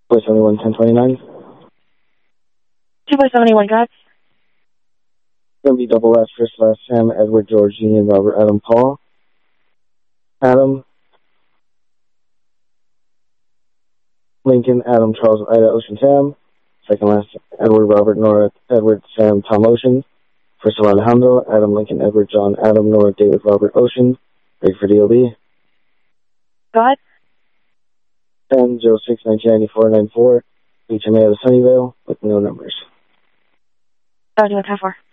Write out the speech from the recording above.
Boy 71, 1029. 2 by 71, God. Going to be double last, first last, Sam, Edward, George, Union, Robert, Adam, Paul. Adam, Lincoln, Adam, Charles, Ida, Ocean, Sam. Second last, Edward, Robert, Nora, Edward, Sam, Tom, Ocean. First of Alejandro, Adam, Lincoln, Edward, John, Adam, Nora, David, Robert, Ocean. Ready for DOB. God. 10-06-1994-94. HMA of the Sunnyvale with no numbers. Roger, 10-4.